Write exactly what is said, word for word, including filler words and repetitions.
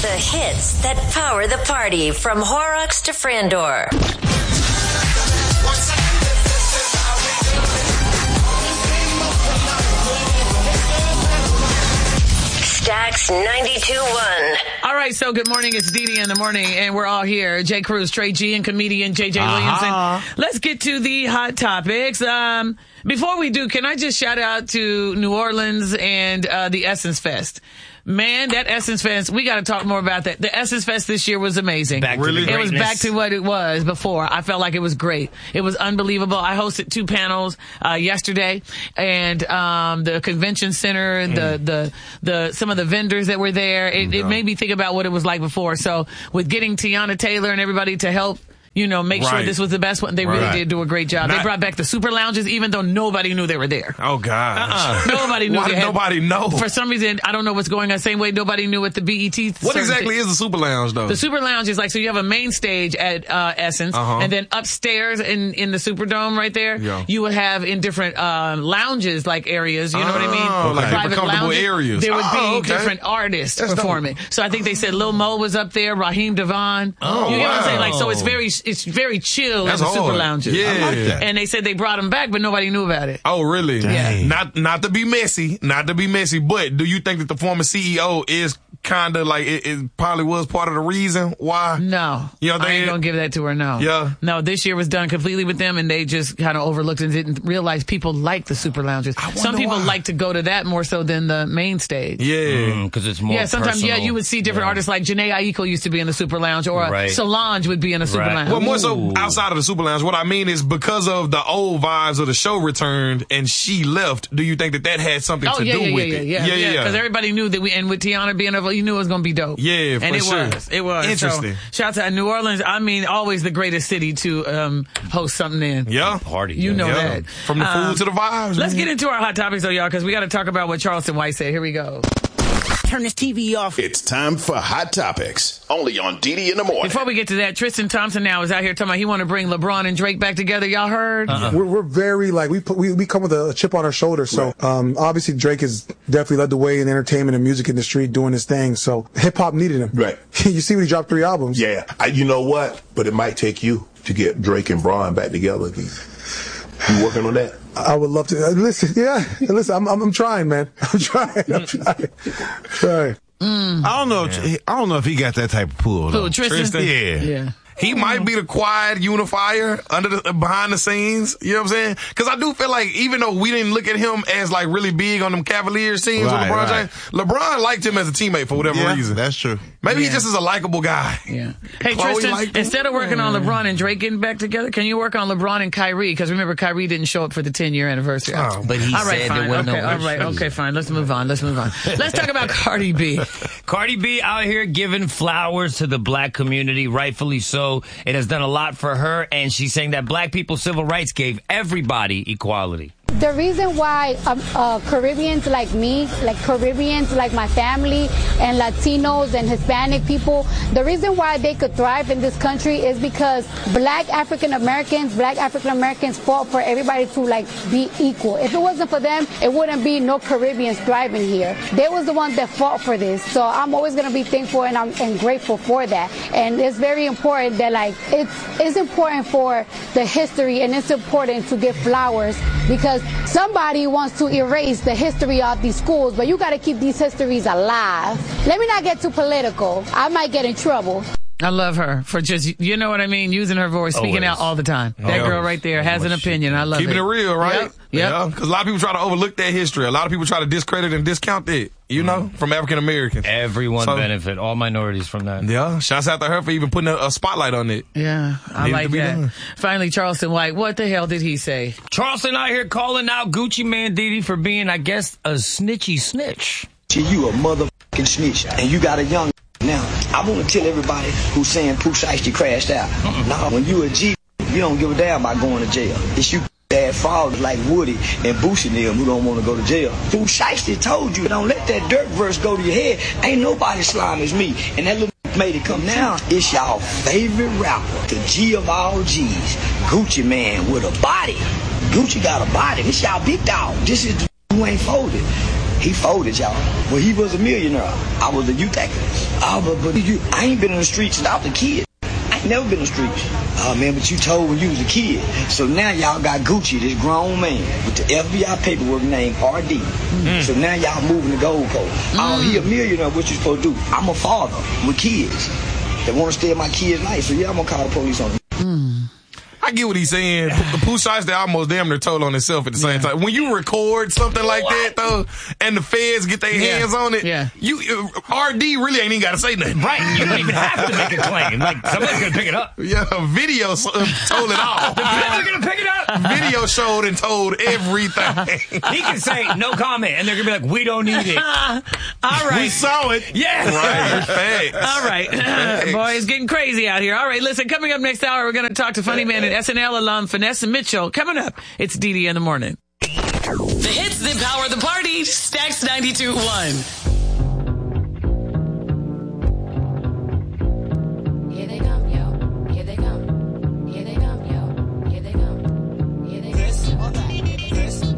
The hits that power the party from Horrocks to Frandor. Stax ninety-two point one. All right, so good morning. It's Dee Dee in the morning, and we're all here. Jay Cruz, Trey G, and comedian J J Uh-huh. Williamson. Let's get to the hot topics. Um, before we do, can I just shout out to New Orleans and uh, the Essence Fest? Man, that Essence Fest, we got to talk more about that. The Essence Fest this year was amazing. Back to really? the It was greatness. back to what it was before. I felt like it was great. It was unbelievable. I hosted two panels uh, yesterday, and um, the convention center, the, the, the, some of the vendors that were there, it, it made me think about what it was like before. So with getting Tiana Taylor and everybody to help, you know, make sure Right. this was the best one. They really Right. did do a great job. they Not- brought back the super lounges, even though nobody knew they were there. Oh, gosh. Uh-uh. Nobody knew. Why they did had- nobody know? For some reason, I don't know what's going on. Same way nobody knew what the B E T. What certain exactly thi- is the Super Lounge, though? The Super Lounge is like, so you have a main stage at uh, Essence, Uh-huh. and then upstairs in, in the Superdome right there, Yeah. you would have in different uh, lounges, like areas, you know what I mean? Oh, like Private different comfortable lounges. areas. There would be Oh, okay. different artists That's dope. performing. So I think they said Lil Mo was up there, Raheem Devon. Oh, you get what I'm saying? wow. Like, so it's very, it's very chill That's in the Super hard. Lounges. Yeah. I like that. And they said they brought him back, but nobody knew about it. Oh, really? Dang. Not not to be messy, not to be messy, but do you think that the former C E O is kind of like, it, it probably was part of the reason why? No. You know, I they- ain't gonna give that to her, no. Yeah. No, this year was done completely with them, and they just kind of overlooked and didn't realize people like the super lounges. wonder Some people why. like to go to that more so than the main stage. Yeah. Because it's more Yeah, sometimes, yeah, personal. you would see different Yeah. artists like Janae Aiko used to be in the Super Lounge, or Right. Solange would be in the Super Right. Lounge. Well, more so Ooh. outside of the Super Lounge, what I mean is because of the old vibes of the show returned and she left, do you think that that had something Oh, to yeah, do yeah, with yeah, it? yeah, yeah, yeah. Because everybody knew that we, and with Tiana being over, you knew it was going to be dope. Yeah, for and it sure. was. It was. Interesting. So, shout out to New Orleans. I mean, always the greatest city to um, host something in. Yeah. Party. You know Yeah. that. From the food Um, to the vibes. Let's man. get into our hot topics, though, y'all, because we got to talk about what Charleston White said. Here we go. Turn this T V off. It's time for Hot Topics, only on Dee Dee in the morning. Before we get to that, Tristan Thompson now is out here talking about he want to bring LeBron and Drake back together. Y'all heard? Uh-uh. We're, we're very like we, put, we we come with a chip on our shoulder. So um, obviously Drake has definitely led the way in the entertainment and music industry doing his thing. So hip hop needed him. Right. You see when he dropped three albums. Yeah, I, you know what? But it might take you to get Drake and Braun back together again. You working on that? I would love to uh, listen. Yeah, listen. I'm, I'm I'm trying, man. I'm trying. I'm trying. trying. I don't know. If, I don't know if he got that type of pull. Though. Who, Tristan? Tristan? Yeah. Yeah. He might be the quiet unifier under the behind the scenes. You know what I'm saying? Because I do feel like even though we didn't look at him as like really big on them Cavaliers scenes Right, with LeBron right. James, LeBron liked him as a teammate for whatever Yeah, reason. that's true. Maybe Yeah. he just is a likable guy. Yeah. Hey, Chloe Tristan, liked him. instead of working on LeBron and Drake getting back together, can you work on LeBron and Kyrie? Because remember, Kyrie didn't show up for the ten-year anniversary. Oh. But he all right, said fine. there wasn't okay, no all right, issues. okay, fine. Let's move on. Let's move on. Let's talk about Cardi B. Cardi B out here giving flowers to the black community, rightfully so. It has done a lot for her, and she's saying that black people's civil rights gave everybody equality. The reason why um, uh, Caribbeans like me, like Caribbeans like my family, and Latinos and Hispanic people, the reason why they could thrive in this country is because black African Americans, black African Americans fought for everybody to like be equal. If it wasn't for them, it wouldn't be no Caribbeans thriving here. They was the ones that fought for this. So I'm always gonna be thankful and I'm and grateful for that. And it's very important that like it's it's important for the history and it's important to give flowers because somebody wants to erase the history of these schools, but you got to keep these histories alive. Let me not get too political. I might get in trouble. I love her for just, you know what I mean, using her voice, speaking Always. out all the time. That Yeah. girl right there has an opinion. I love Keeping it. it real, right? Yep. Yep. Yeah. Because a lot of people try to overlook that history. A lot of people try to discredit and discount it, you know, from African Americans. Everyone So- benefit, all minorities from that. Yeah. Shouts out to her for even putting a, a spotlight on it. Yeah, I Needed like to be that. done. Finally, Charleston White, what the hell did he say? Charleston out here calling out Gucci Man Diddy for being, I guess, a snitchy snitch. You a motherfucking snitch, and you got a young now. I want to tell everybody who's saying Pooh Shiesty crashed out. Nah, when you a G, you don't give a damn about going to jail. It's you bad fathers like Woody and Boosie and them who don't want to go to jail. Pooh Shiesty told you, don't let that dirt verse go to your head. Ain't nobody slime as me. And that little made it come down. It's y'all favorite rapper, the G of all G's, Gucci Man with a body. Gucci got a body. This y'all big dog. This is the who ain't folded. He folded, y'all. Well, he was a millionaire. I was a youth activist. Oh, but, but you, I ain't been in the streets since I was a kid. I ain't never been in the streets. Oh, man, but you told when you was a kid. So now y'all got Gucci, this grown man, with the F B I paperwork named R D. Mm. So now y'all moving the goalpost. Mm. Oh, he a millionaire, what you supposed to do? I'm a father with kids that want to stay in my kid's life. So yeah, I'm going to call the police on him. Mm. I get what he's saying. Pooh Shiesty almost damn near told on himself at the same yeah. time. When you record something like what? that, though, and the feds get their yeah. hands on it, yeah. you R D really ain't even got to say nothing. Right. You don't even have to make a claim. Like, somebody's going to pick it up. Yeah, video uh, told it all. The feds are going to pick it up. Video showed and told everything. He can say, no comment, and they're going to be like, we don't need it. All right. We saw it. Yes. Right. Thanks. All right. Thanks. Boy, it's getting crazy out here. All right, listen, coming up next hour, we're going to talk to Funny Man and S N L alum Vanessa Mitchell. Coming up, it's D D in the morning. The hits that power the party. Stax ninety-two point one.